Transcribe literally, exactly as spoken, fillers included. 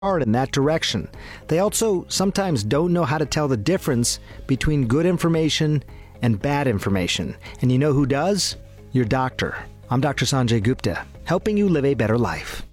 hard in that direction. They also sometimes don't know how to tell the difference between good information and bad information. And you know who does? Your doctor. I'm Doctor Sanjay Gupta, helping you live a better life.